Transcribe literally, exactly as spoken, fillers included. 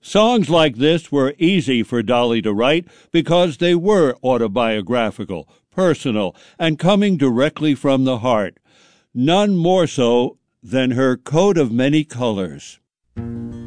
Songs like this were easy for Dolly to write because they were autobiographical, personal, and coming directly from the heart. None more so than her Coat of Many Colors.